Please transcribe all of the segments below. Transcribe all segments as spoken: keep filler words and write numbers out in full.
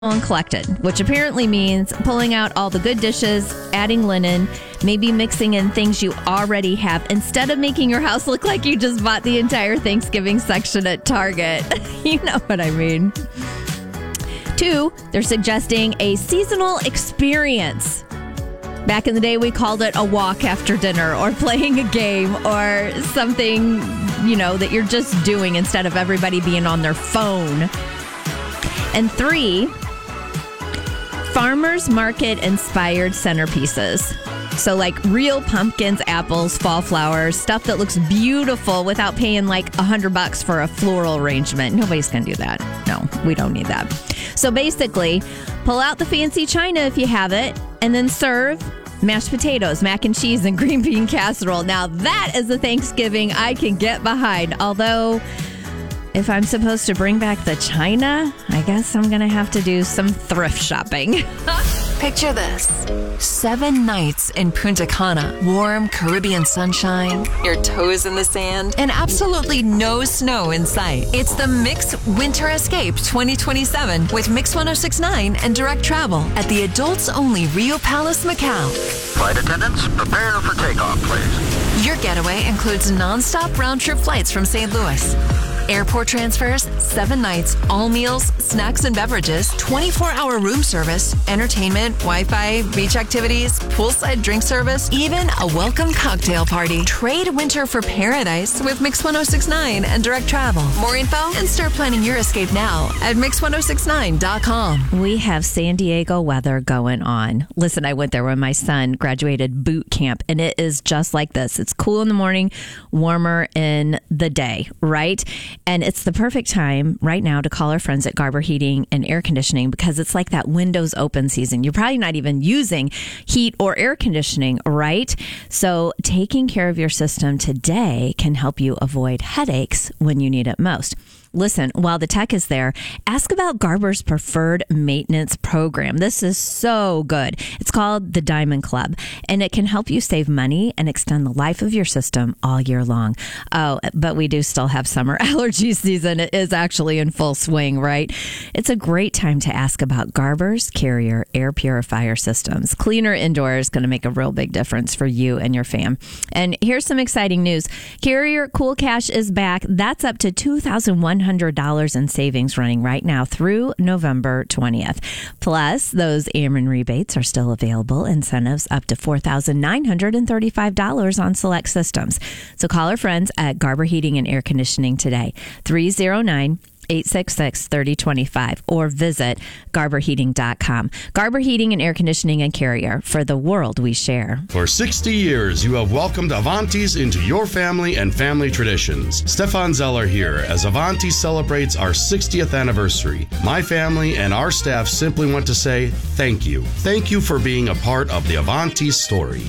and collected, which apparently means pulling out all the good dishes, adding linen, maybe mixing in things you already have instead of making your house look like you just bought the entire Thanksgiving section at Target. You know what I mean. Two, they're suggesting a seasonal experience. Back in the day, we called it a walk after dinner or playing a game or something, you know, that you're just doing instead of everybody being on their phone. And three, farmers market inspired centerpieces. So like real pumpkins, apples, fall flowers, stuff that looks beautiful without paying like a hundred bucks for a floral arrangement. Nobody's going to do that. No, we don't need that. So basically, pull out the fancy china if you have it, and then serve mashed potatoes, mac and cheese, and green bean casserole. Now that is a Thanksgiving I can get behind. Although, if I'm supposed to bring back the china, I guess I'm going to have to do some thrift shopping. Picture this. Seven nights in Punta Cana. Warm Caribbean sunshine, your toes in the sand, and absolutely no snow in sight. It's the Mix Winter Escape twenty twenty-seven with Mix ten sixty-nine and Direct Travel at the adults-only Rio Palace, Macau. Flight attendants, prepare for takeoff, please. Your getaway includes nonstop round-trip flights from Saint Louis. Airport transfers, seven nights, all meals, snacks and beverages, twenty-four hour room service, entertainment, Wi-Fi, beach activities, poolside drink service, even a welcome cocktail party. Trade winter for paradise with Mix ten sixty-nine and Direct Travel. More info and start planning your escape now at mix ten sixty-nine dot com. We have San Diego weather going on. Listen, I went there when my son graduated boot camp, and it is just like this. It's cool in the morning, warmer in the day, right? And it's the perfect time right now to call our friends at Garber Heating and Air Conditioning because it's like that windows open season. You're probably not even using heat or air conditioning, right? So taking care of your system today can help you avoid headaches when you need it most. Listen, while the tech is there, ask about Garber's preferred maintenance program. This is so good. It's called the Diamond Club, and it can help you save money and extend the life of your system all year long. Oh, but we do still have summer allergy season. It is actually in full swing, right? It's a great time to ask about Garber's Carrier air purifier systems. Cleaner indoor is going to make a real big difference for you and your fam. And here's some exciting news. Carrier Cool Cash is back. That's up to two thousand one hundred dollars in savings running right now through November twentieth. Plus, those Ameren rebates are still available. Incentives up to four thousand nine hundred thirty-five dollars on select systems. So call our friends at Garber Heating and Air Conditioning today. three oh nine, eight six six, three oh two five or visit garber heating dot com. Garber Heating and Air Conditioning and Carrier, for the world we share. For sixty years, you have welcomed Avanti's into your family and family traditions. Stefan Zeller here as Avanti celebrates our sixtieth anniversary. My family and our staff simply want to say thank you. Thank you for being a part of the Avanti story.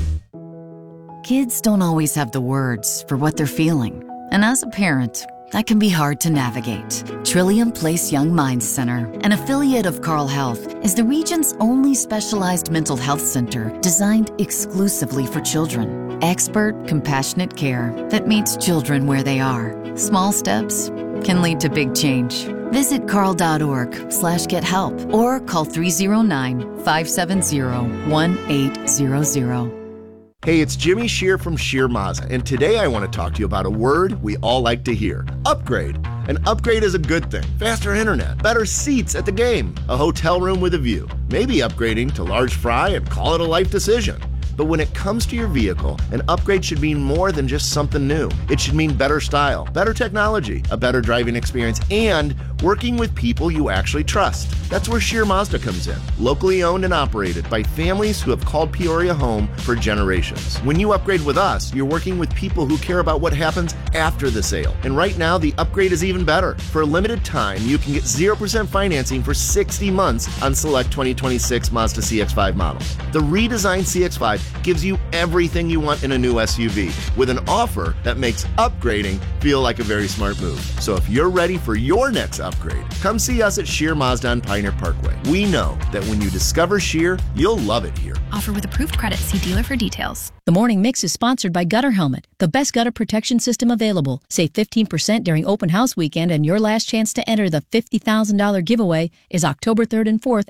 Kids don't always have the words for what they're feeling. And as a parent, that can be hard to navigate. Trillium Place Young Minds Center, an affiliate of Carle Health, is the region's only specialized mental health center designed exclusively for children. Expert, compassionate care that meets children where they are. Small steps can lead to big change. Visit carle.org slash get help or call three oh nine, five seven zero, one eight zero zero. Hey, it's Jimmy Shear from Shear Mazda, and today I want to talk to you about a word we all like to hear: upgrade. An upgrade is a good thing. Faster internet, better seats at the game, a hotel room with a view. Maybe upgrading to large fry and call it a life decision. But when it comes to your vehicle, an upgrade should mean more than just something new. It should mean better style, better technology, a better driving experience, and working with people you actually trust. That's where Shear Mazda comes in. Locally owned and operated by families who have called Peoria home for generations. When you upgrade with us, you're working with people who care about what happens after the sale. And right now, the upgrade is even better. For a limited time, you can get zero percent financing for sixty months on select twenty twenty-six Mazda C X five models. The redesigned C X five gives you everything you want in a new S U V with an offer that makes upgrading feel like a very smart move. So if you're ready for your next upgrade, come see us at Scheer Mazda on Pioneer Parkway. We know that when you discover Scheer, you'll love it here. Offer with approved credit. See dealer for details. The Morning Mix is sponsored by Gutter Helmet, the best gutter protection system available. Save fifteen percent during open house weekend, and your last chance to enter the fifty thousand dollars giveaway is October third and fourth